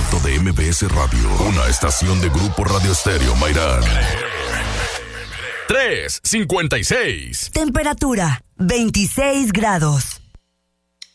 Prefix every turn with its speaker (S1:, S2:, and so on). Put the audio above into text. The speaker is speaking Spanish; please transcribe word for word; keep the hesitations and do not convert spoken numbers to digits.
S1: directo de M B S Radio, una estación de Grupo Radio Estéreo Mairán.
S2: tres cincuenta y seis.
S3: Temperatura veintiséis grados.